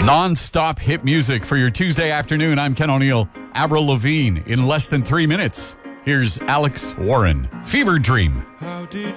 Non-stop hit music for your Tuesday afternoon. I'm Ken O'Neill. Avril Lavigne in less than 3 minutes. Here's Alex Warren. Fever Dream. How did